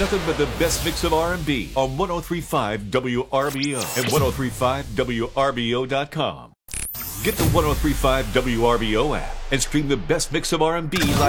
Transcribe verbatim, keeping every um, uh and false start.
nothing but the best mix of R and B on one oh three point five W R B O and one oh three point five W R B O dot com. Get the one oh three point five W R B O app and stream the best mix of R and B live